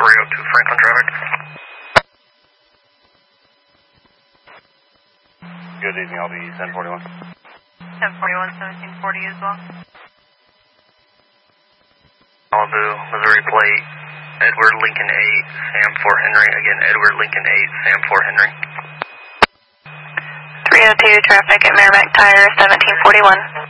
302 Franklin traffic. Good evening, I'll be 1041. 1041, 1740 as well. Malibu, Missouri plate, Edward Lincoln 8, Sam 4 Henry. Again, Edward Lincoln 8, Sam 4 Henry. 302 traffic at Merrimack Tire, 1741.